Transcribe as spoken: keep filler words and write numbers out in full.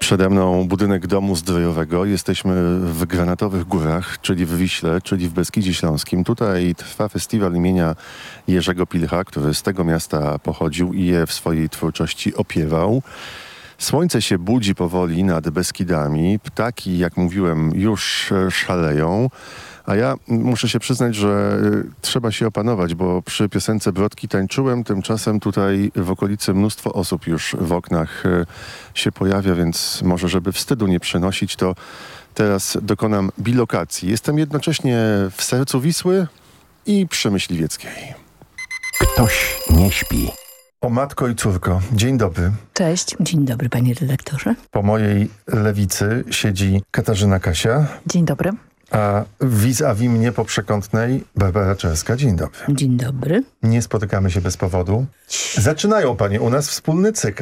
Przede mną budynek Domu Zdrojowego. Jesteśmy w Granatowych Górach, czyli w Wiśle, czyli w Beskidzie Śląskim. Tutaj trwa festiwal imienia Jerzego Pilcha, który z tego miasta pochodził i je w swojej twórczości opiewał. Słońce się budzi powoli nad Beskidami. Ptaki, jak mówiłem, już szaleją. A ja muszę się przyznać, że y, trzeba się opanować, bo przy piosence Brodki tańczyłem. Tymczasem tutaj w okolicy mnóstwo osób już w oknach y, się pojawia, więc może żeby wstydu nie przynosić, to teraz dokonam bilokacji. Jestem jednocześnie w sercu Wisły i przy Myśliwieckiej. Ktoś nie śpi. O matko i córko, dzień dobry. Cześć. Dzień dobry, panie redaktorze. Po mojej lewicy siedzi Katarzyna Kasia, Dzień dobry. a vis-a-vis mnie po przekątnej Barbara Czerska. Dzień dobry. Dzień dobry. Nie spotykamy się bez powodu. Zaczynają panie u nas wspólny cykl.